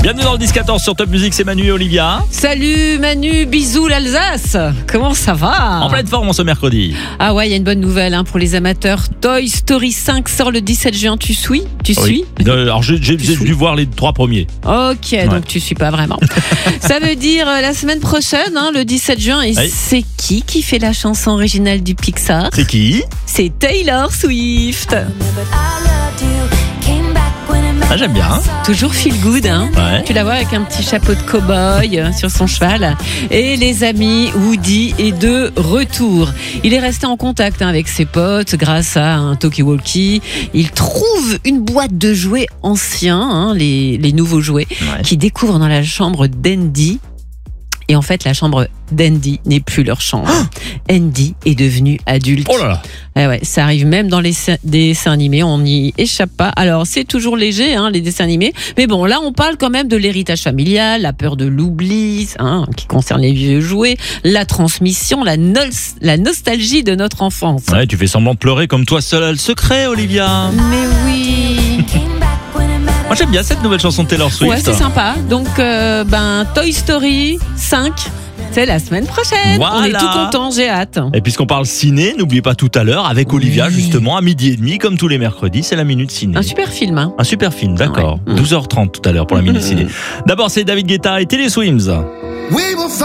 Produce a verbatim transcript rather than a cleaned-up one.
Bienvenue dans le dix quatorze sur Top Music, c'est Manu et Olivia. Salut Manu, bisous l'Alsace. Comment ça va? En pleine forme en ce mercredi. Ah ouais, il y a une bonne nouvelle hein, pour les amateurs. Toy Story cinq sort le dix-sept juin. Tu suis? Tu oui. suis euh, Alors j'ai, j'ai, j'ai dû voir les trois premiers. Ok, ouais. Donc tu suis pas vraiment. Ça veut dire euh, la semaine prochaine, hein, le dix-sept juin. Et oui. C'est qui qui fait la chanson originale du Pixar? C'est qui? C'est Taylor Swift. Ah, j'aime bien. Hein. Toujours feel good. Hein. Ouais. Tu la vois avec un petit chapeau de cow-boy euh, sur son cheval. Et les amis, Woody est de retour. Il est resté en contact hein, avec ses potes grâce à un talkie-walkie. Il trouve une boîte de jouets anciens, hein, les, les nouveaux jouets, ouais. Qu'il découvre dans la chambre d'Andy. Et en fait, la chambre d'Andy n'est plus leur chambre. Oh Andy est devenu adulte. Oh là là. Eh ouais, ça arrive même dans les dessins animés, on n'y échappe pas. Alors, c'est toujours léger, hein, les dessins animés. Mais bon, là, on parle quand même de l'héritage familial, la peur de l'oubli, hein, qui concerne les vieux jouets, la transmission, la, no- la nostalgie de notre enfance. Ouais, tu fais semblant de pleurer comme toi seule a le secret, Olivia. Mais oui. Moi j'aime bien cette nouvelle chanson de Taylor Swift. Ouais, c'est sympa. Donc, euh, ben, Toy Story cinq, c'est la semaine prochaine. Voilà. On est tout contents, j'ai hâte. Et puisqu'on parle ciné, n'oubliez pas tout à l'heure, avec Olivia, oui. justement, à midi et demi, comme tous les mercredis, c'est la Minute Ciné. Un super film. Hein. Un super film, d'accord. Ouais. douze heures trente tout à l'heure pour la Minute Ciné. D'abord, c'est David Guetta et Télé Swims.